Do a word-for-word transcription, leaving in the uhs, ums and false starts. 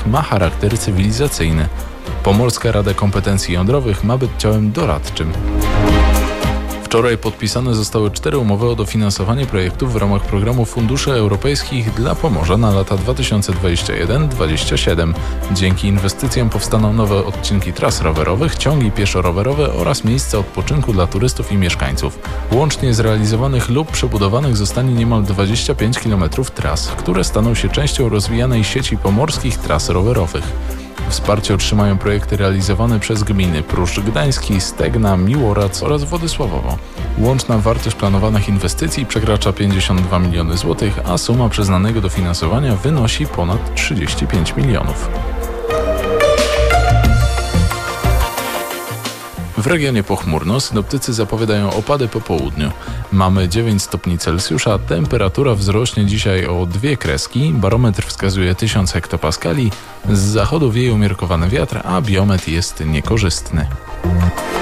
ma charakter cywilizacyjny. Pomorska Rada Kompetencji Jądrowych ma być ciałem doradczym. Wczoraj podpisane zostały cztery umowy o dofinansowanie projektów w ramach programu Funduszy Europejskich dla Pomorza na lata dwa tysiące dwudziesty pierwszy do dwudziestego siódmego. Dzięki inwestycjom powstaną nowe odcinki tras rowerowych, ciągi pieszo-rowerowe oraz miejsca odpoczynku dla turystów i mieszkańców. Łącznie zrealizowanych lub przebudowanych zostanie niemal dwadzieścia pięć kilometrów tras, które staną się częścią rozwijanej sieci pomorskich tras rowerowych. Wsparcie otrzymają projekty realizowane przez gminy Pruszcz Gdański, Stegna, Miłorac oraz Władysławowo. Łączna wartość planowanych inwestycji przekracza pięćdziesiąt dwa miliony złotych, a suma przyznanego dofinansowania wynosi ponad trzydzieści pięć milionów. W regionie pochmurno, synoptycy zapowiadają opady po południu. Mamy dziewięć stopni Celsjusza, temperatura wzrośnie dzisiaj o dwie kreski, barometr wskazuje tysiąc hektopaskali, z zachodu wieje umiarkowany wiatr, a biometr jest niekorzystny.